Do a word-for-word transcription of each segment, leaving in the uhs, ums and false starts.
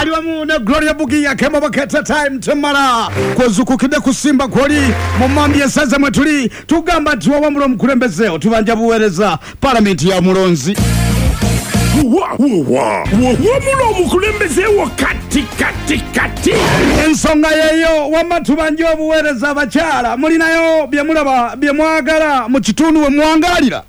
aliwa mune Gloria Bugia kema baketa time tomara kozukukide kusimba kwoli mumambye saza mwetuli tugamba tuwa wamulo mkulembezeo tubanja buwereza parliament ya mulonzi wa wa wa wamulo mkulembezeo kati kati kati ensonga yeyo wamatubanja obuwereza abachala mulinayo bye mulaba bye mwagala mu kitundu we mwangalira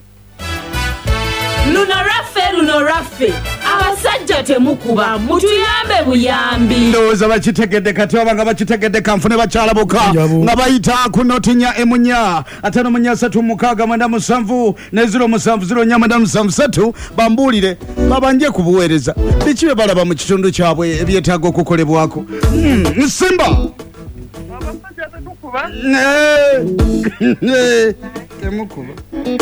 Luno raffe luno raffe abasajja temukuba mutuyambe buyambi ndoza bakitegedde kati abanga bakitegedde kanfune bachala boka nga bayita kunotinya emunya atano munya satu mukaga mwenda musanvu ne zero musanvu zero nyamanda musanvu satu bambulire babanje kubuwereza bikibe balaba mu kitundu kyabwe ebyetago okukolebwako mm, Simba abasajja temukuba eh temukuba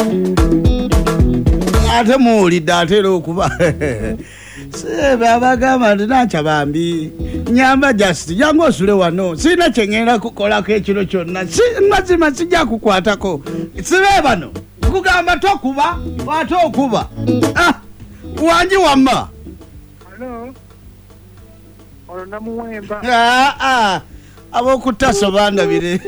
ate muwulidde atera okuba sebe abagamba ndinacha bambi nyamba just jangu osule wano sina kyengenda kukolako ekiro kyonna mazima sijja kukwatako sibe bano kugamba tokuba wate okuba ah, wanji wamma Hello ono namuwemba ah, ah, abokutaso bandabire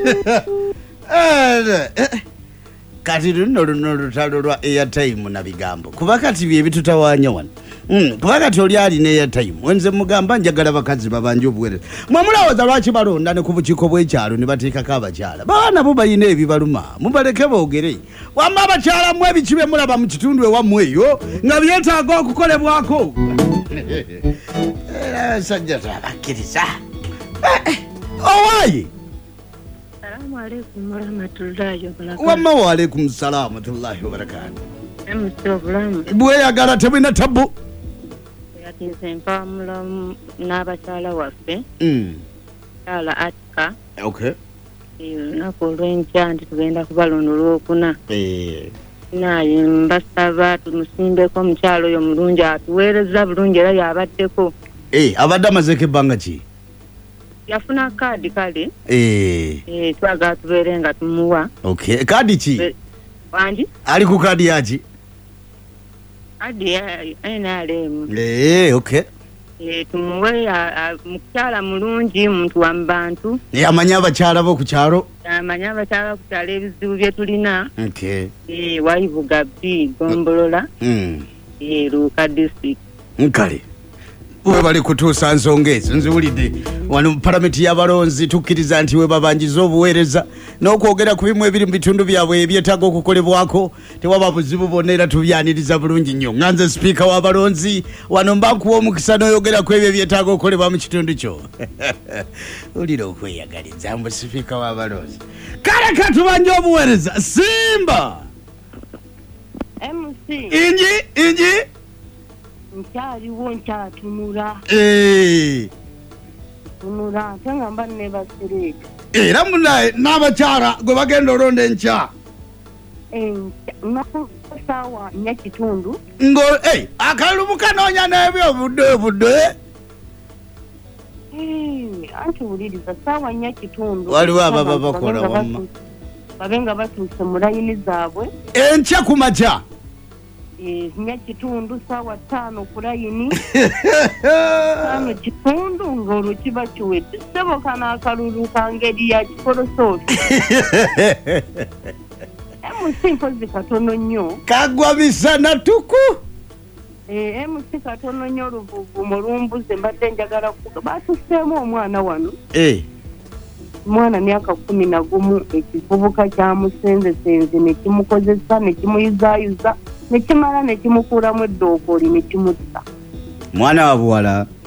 kati luno luno lutalo lwa airtime na bigambo kuba kati bye bitutawanya wano mm kuba kati oli ali ne airtime wenze mugamba njagala bakazi babanje obuwereza mwamulawoza lwaki balonda ne kubukiko bw'ekyalo ne bateeka kabachala bana bo bayina ebibaluma mubaleke boogere wamma abachala mwe bikibe mulaba mu kitundu ewammwe eyo nga byetaaga okukolebwako era sajja tabakkiriza owaye Assalamu alaikum warahmatullahi wabarakatuh. Wamma wa alaikum salam warahmatullahi wabarakatuh. Emusogulamu. Bwe yagala tebina tabu. Yatinze mpamula n'abachala waffe. Mm. Chala atika. Okay. Eh nako lwenja ndi tugenda kubalonda olwokuna. Eh. Naye mbasaba tumusimbeko mukyalo oyo mulungi atuweereza bulungi era yabaddeko. Eh abadde amazeko ebbanga ki? Yafuna kadi kale. Eh. Eh twaga tuberenga tumuwa. Okay. Kadi ki? Wanji? Ali ku kadi yaji? Adi ya N R M. Eh okay. Eh tumuwe mukyala mulungi muntu wa mbantu. Eh amanya abachala bo ku kyalo? Amanya abachala ku kyalo ebizibu bye tulina. Okay. Eh wayivuga B Gombolola. Mm. Eh Luka district. Nkale. We bali kutuusa nsonga ezo nziwulidde wano mu palamenti y'abalonzi tukkiriza nti we babanjiza obuweereza n'okwogera ku bimu ebiri mu bitundu byabwe ebyetaaga okukolebwako tewaba buzibu bwonna era tubyaniriza bulungi nnyo nga nze sipiika w'abalonzi wano mbankuwa omukisa n'oyogera ku ebyo ebyetaaga okukolebwa mu kitundu kyo ulira okweyagaliza mbu sipiika w'abalonzi kale katubanja obuweereza Simba M C inji inji nkyaliwo nkyatunula eh tunula ate nga mba ne basireka era munaye n'abakyala gwe bagenda olonda enkya nakusaawa nnya kitundu ngo ei akalulu mukanoonya n'ebyo obudde obudde anti wuliriza saawa nnya kitundu waliwo ababa bakola wamma babe nga batuuse mu layini zaabwe enkya ku makya nnya kitundu saawa ttaano ku layini ttaano kitundu ng'olwo kiba kiwedde seboka n'akalulu ka ngeri ya kikolosoofi M C mpozi katono nnyo kagwa misana tuku M C katono nnyo oluvuvu mulumbuze mbadde njagala batuseemu omwana wano mwana myaka kumi na gumu ekivubuka kyamusenzesenze ne kimukozesa ne kimuyuzaayuza ne kimala ne kimukuulamu eddookoli ne kimutta mwana wa buwala